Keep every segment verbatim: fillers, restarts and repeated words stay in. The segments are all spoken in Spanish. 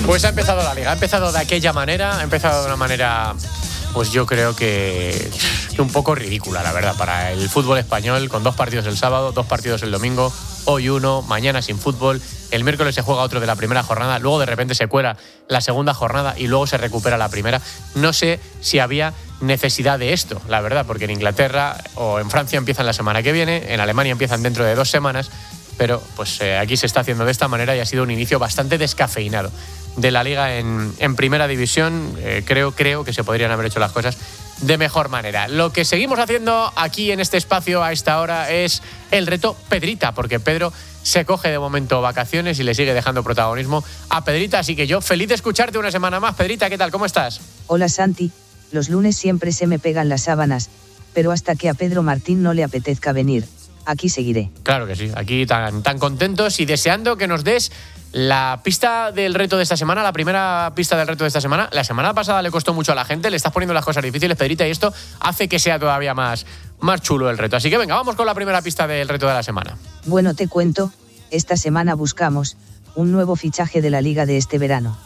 Pues ha empezado la Liga, ha empezado de aquella manera, ha empezado de una manera, pues yo creo que, que un poco ridícula, la verdad, para el fútbol español, con dos partidos el sábado, dos partidos el domingo, hoy uno, mañana sin fútbol, el miércoles se juega otro de la primera jornada, luego de repente se cuela la segunda jornada y luego se recupera la primera. No sé si había necesidad de esto, la verdad, porque en Inglaterra o en Francia empiezan la semana que viene, en Alemania empiezan dentro de dos semanas, pero pues eh, aquí se está haciendo de esta manera y ha sido un inicio bastante descafeinado de la Liga en, en Primera División. Eh, creo, creo que se podrían haber hecho las cosas de mejor manera. Lo que seguimos haciendo aquí en este espacio a esta hora es el reto Pedrita, porque Pedro se coge de momento vacaciones y le sigue dejando protagonismo a Pedrita, así que yo feliz de escucharte una semana más. Pedrita, ¿qué tal? ¿Cómo estás? Hola Santi, los lunes siempre se me pegan las sábanas, pero hasta que a Pedro Martín no le apetezca venir, aquí seguiré. Claro que sí, aquí tan, tan contentos y deseando que nos des la pista del reto de esta semana, la primera pista del reto de esta semana. La semana pasada le costó mucho a la gente, le estás poniendo las cosas difíciles, Pedrita, y esto hace que sea todavía más, más chulo el reto. Así que venga, vamos con la primera pista del reto de la semana. Bueno, te cuento, esta semana buscamos un nuevo fichaje de la Liga de este verano.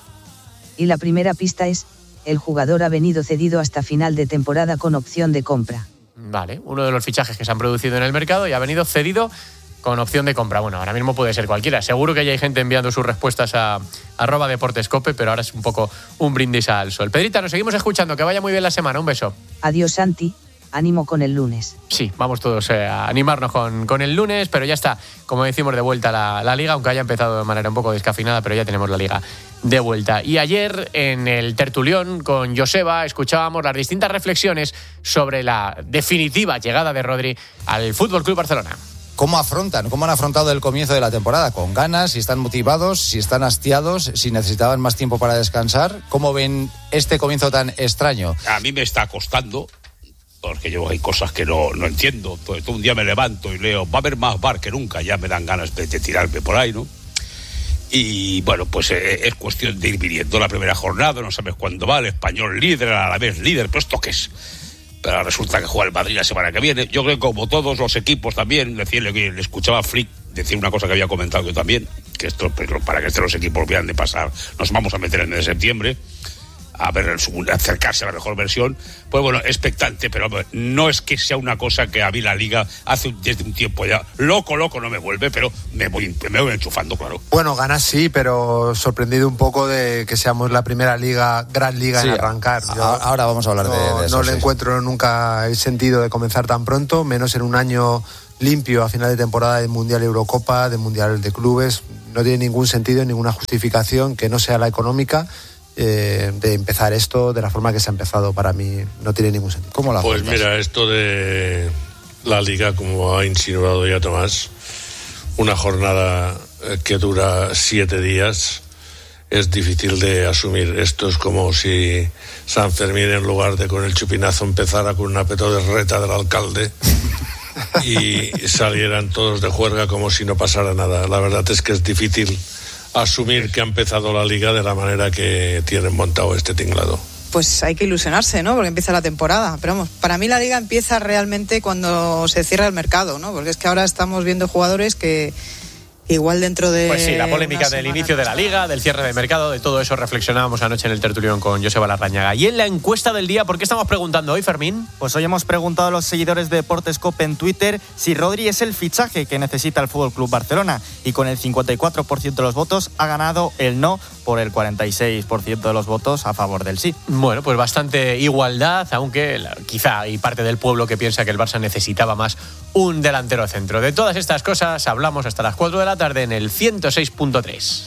Y la primera pista es, el jugador ha venido cedido hasta final de temporada con opción de compra. Vale, uno de los fichajes que se han producido en el mercado y ha venido cedido con opción de compra. Bueno, ahora mismo puede ser cualquiera. Seguro que ya hay gente enviando sus respuestas a arroba deportescope, pero ahora es un poco un brindis al sol. Pedrita, nos seguimos escuchando. Que vaya muy bien la semana. Un beso. Adiós, Santi. Ánimo con el lunes. Sí, vamos todos eh, a animarnos con, con el lunes, pero ya está, como decimos, de vuelta la, la Liga, aunque haya empezado de manera un poco descafeinada, pero ya tenemos la Liga de vuelta. Y ayer, en el tertulión con Joseba, escuchábamos las distintas reflexiones sobre la definitiva llegada de Rodri al F C Barcelona. ¿Cómo afrontan? ¿Cómo han afrontado el comienzo de la temporada? ¿Con ganas? ¿Si están motivados? ¿Si están hastiados? ¿Si necesitaban más tiempo para descansar? ¿Cómo ven este comienzo tan extraño? A mí me está costando, porque yo hay cosas que no, no entiendo. Todo, todo un día me levanto y leo, va a haber más bar que nunca, ya me dan ganas de, de tirarme por ahí, ¿no? Y bueno, pues eh, es cuestión de ir viniendo la primera jornada, no sabes cuándo va, el Español líder, a la vez líder, pero ¿esto qué es? Pero resulta que juega el Madrid la semana que viene. Yo creo que como todos los equipos también, decirle que le escuchaba a Flick decir una cosa que había comentado yo también, que esto, pues, para que estos los equipos vean de pasar, nos vamos a meter en el mes de septiembre, a ver, acercarse a la mejor versión, pues bueno, expectante, pero no es que sea una cosa que a mí la Liga hace desde un tiempo ya, loco, loco no me vuelve, pero me voy, me voy enchufando, claro. Bueno, ganas sí, pero sorprendido un poco de que seamos la primera liga, gran liga sí, en arrancar. Yo ahora vamos a hablar no, de, de eso. No sí. le encuentro nunca el sentido de comenzar tan pronto, menos en un año limpio a final de temporada de Mundial Eurocopa, de Mundial de Clubes. No tiene ningún sentido, ninguna justificación que no sea la económica. Eh, de empezar esto de la forma que se ha empezado. Para mí no tiene ningún sentido. ¿Cómo la Pues mira, esto de la Liga, como ha insinuado ya Tomás, una jornada que dura siete días, es difícil de asumir. Esto es como si San Fermín, en lugar de con el chupinazo, empezara con una petodreta del alcalde y salieran todos de juerga como si no pasara nada. La verdad es que es difícil asumir que ha empezado la Liga de la manera que tienen montado este tinglado. Pues hay que ilusionarse, ¿no? Porque empieza la temporada. Pero vamos, para mí la Liga empieza realmente cuando se cierra el mercado, ¿no? Porque es que ahora estamos viendo jugadores que igual dentro de... Pues sí, la polémica del inicio de la Liga, del cierre de mercado, de todo eso reflexionábamos anoche en el tertulión con Joseba Larrañaga. Y en la encuesta del día, ¿por qué estamos preguntando hoy, Fermín? Pues hoy hemos preguntado a los seguidores de Deportescope en Twitter si Rodri es el fichaje que necesita el F C Barcelona, y con el cincuenta y cuatro por ciento de los votos ha ganado el no por el cuarenta y seis por ciento de los votos a favor del sí. Bueno, pues bastante igualdad, aunque quizá hay parte del pueblo que piensa que el Barça necesitaba más un delantero centro. De todas estas cosas hablamos hasta las cuatro de la tarde en el ciento seis punto tres.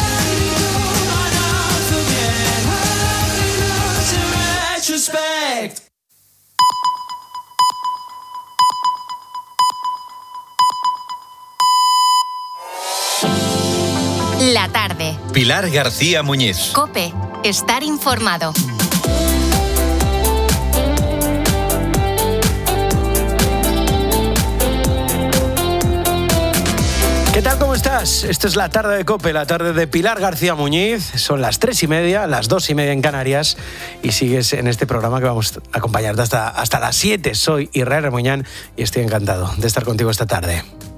La tarde. Pilar García Muñiz. COPE. Estar informado. ¿Qué tal? ¿Cómo estás? Esto es la tarde de COPE, la tarde de Pilar García Muñiz. Son las tres y media, las dos y media en Canarias, y sigues en este programa que vamos a acompañarte hasta, hasta las siete. Soy Israel Remuñán y estoy encantado de estar contigo esta tarde.